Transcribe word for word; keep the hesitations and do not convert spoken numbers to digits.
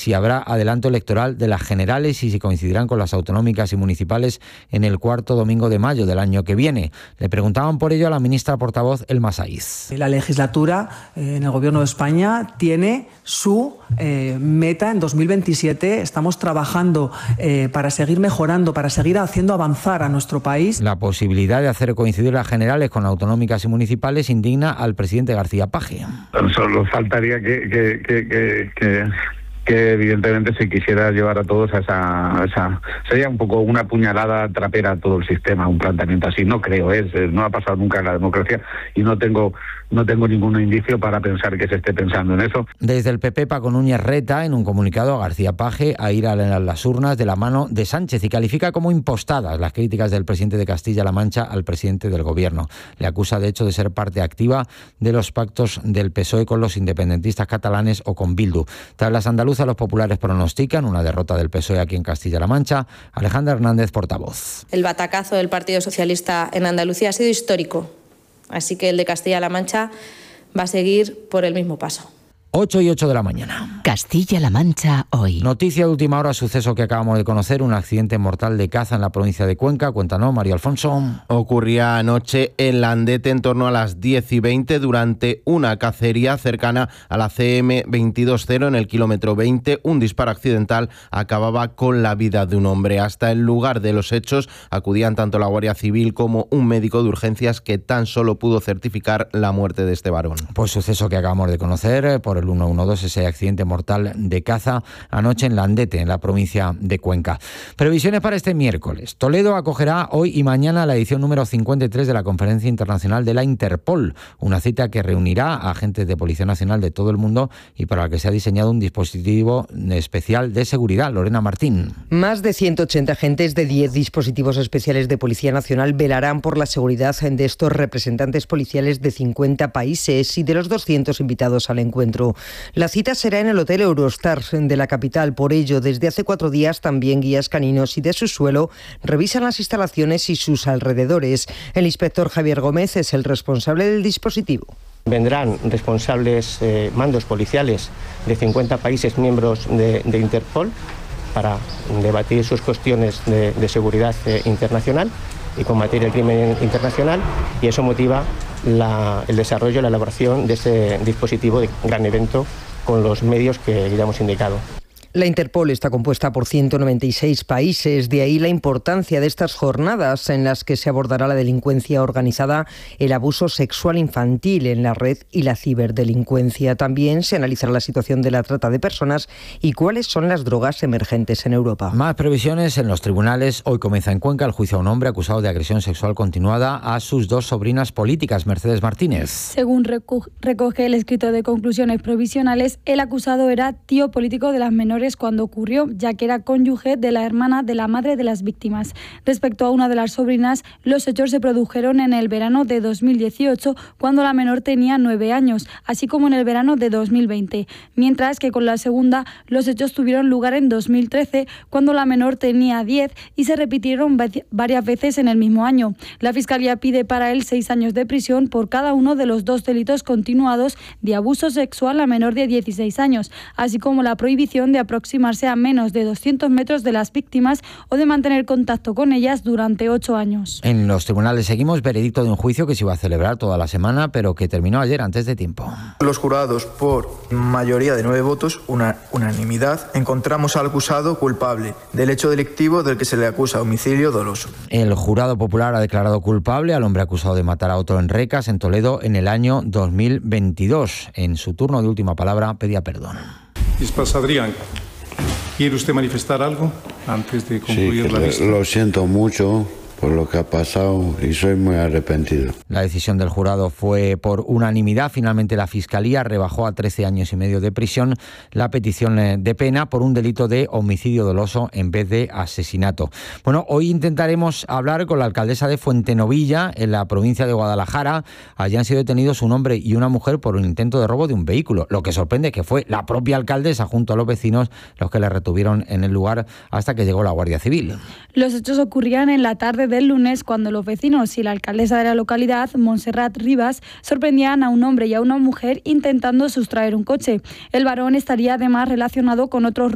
si habrá adelanto electoral de las generales y si coincidirán con las autonómicas y municipales en el cuarto domingo de mayo del año que viene. Le preguntaban por ello a la ministra portavoz Elma Saiz. La legislatura eh, en el Gobierno de España tiene su eh, meta en dos mil veintisiete. Estamos trabajando eh, para seguir mejorando, para seguir haciendo avanzar a nuestro país. La posibilidad de hacer coincidir las generales con autonómicas y municipales indigna al presidente García Paje. Solo faltaría que, que, que, que, que, que evidentemente se quisiera llevar a todos a esa, a esa... Sería un poco una puñalada trapera a todo el sistema, un planteamiento así. No creo, es, no ha pasado nunca en la democracia y no tengo... No tengo ningún indicio para pensar que se esté pensando en eso. Desde el P P, Paco Núñez reta en un comunicado a García Paje a ir a las urnas de la mano de Sánchez y califica como impostadas las críticas del presidente de Castilla-La Mancha al presidente del Gobierno. Le acusa, de hecho, de ser parte activa de los pactos del P S O E con los independentistas catalanes o con Bildu. Tras las andaluzas, los populares pronostican una derrota del P S O E aquí en Castilla-La Mancha. Alejandra Hernández, portavoz. El batacazo del Partido Socialista en Andalucía ha sido histórico. Así que el de Castilla-La Mancha va a seguir por el mismo paso. ocho y ocho de la mañana. Castilla-La Mancha hoy. Noticia de última hora, suceso que acabamos de conocer, un accidente mortal de caza en la provincia de Cuenca. Cuéntanos, Mario Alfonso. Ocurría anoche en Landete en torno a las diez y veinte durante una cacería cercana a la C M veintidós cero en el kilómetro veinte. Un disparo accidental acababa con la vida de un hombre. Hasta el lugar de los hechos acudían tanto la Guardia Civil como un médico de urgencias que tan solo pudo certificar la muerte de este varón. Pues suceso que acabamos de conocer por el ciento doce, ese accidente mortal de caza anoche en Landete, en la provincia de Cuenca. Previsiones para este miércoles. Toledo acogerá hoy y mañana la edición número cincuenta y tres de la Conferencia Internacional de la Interpol, una cita que reunirá a agentes de Policía Nacional de todo el mundo y para la que se ha diseñado un dispositivo especial de seguridad. Lorena Martín. Más de ciento ochenta agentes de diez dispositivos especiales de Policía Nacional velarán por la seguridad de estos representantes policiales de cincuenta países y de los doscientos invitados al encuentro. La cita será en el Hotel Eurostar de la capital. Por ello, desde hace cuatro días también guías caninos y de su suelo revisan las instalaciones y sus alrededores. El inspector Javier Gómez es el responsable del dispositivo. Vendrán responsables eh, mandos policiales de cincuenta países miembros de, de Interpol para debatir sus cuestiones de, de seguridad eh, internacional y combatir el crimen internacional, y eso motiva la, el desarrollo y la elaboración de ese dispositivo de gran evento con los medios que ya hemos indicado. La Interpol está compuesta por ciento noventa y seis países, de ahí la importancia de estas jornadas en las que se abordará la delincuencia organizada, el abuso sexual infantil en la red y la ciberdelincuencia. También se analizará la situación de la trata de personas y cuáles son las drogas emergentes en Europa. Más previsiones en los tribunales. Hoy comienza en Cuenca el juicio a un hombre acusado de agresión sexual continuada a sus dos sobrinas políticas. Mercedes Martínez. Según reco- recoge el escrito de conclusiones provisionales, el acusado era tío político de las menores cuando ocurrió, ya que era cónyuge de la hermana de la madre de las víctimas. Respecto a una de las sobrinas, los hechos se produjeron en el verano de dos mil dieciocho, cuando la menor tenía nueve años, así como en el verano de dos mil veinte, mientras que con la segunda los hechos tuvieron lugar en dos mil trece, cuando la menor tenía diez y se repitieron varias veces en el mismo año. La Fiscalía pide para él seis años de prisión por cada uno de los dos delitos continuados de abuso sexual a menor de dieciséis años, así como la prohibición de aproximarse a menos de doscientos metros de las víctimas o de mantener contacto con ellas durante ocho años. En los tribunales seguimos, veredicto de un juicio que se iba a celebrar toda la semana, pero que terminó ayer antes de tiempo. Los jurados, por mayoría de nueve votos, una unanimidad, encontramos al acusado culpable del hecho delictivo del que se le acusa homicidio doloso. El jurado popular ha declarado culpable al hombre acusado de matar a otro en Recas, en Toledo, en el año dos mil veintidós. En su turno de última palabra pedía perdón. Ispas Adrián, ¿quiere usted manifestar algo antes de concluir sí, la vista? Lo siento mucho por lo que ha pasado y soy muy arrepentido. La decisión del jurado fue por unanimidad. Finalmente la Fiscalía rebajó a trece años y medio de prisión la petición de pena por un delito de homicidio doloso en vez de asesinato. Bueno, hoy intentaremos hablar con la alcaldesa de Fuentenovilla, en la provincia de Guadalajara. Allí han sido detenidos un hombre y una mujer por un intento de robo de un vehículo. Lo que sorprende es que fue la propia alcaldesa junto a los vecinos los que le retuvieron en el lugar hasta que llegó la Guardia Civil. Los hechos ocurrían en la tarde del lunes, cuando los vecinos y la alcaldesa de la localidad, Montserrat Rivas, sorprendían a un hombre y a una mujer intentando sustraer un coche. El varón estaría además relacionado con otros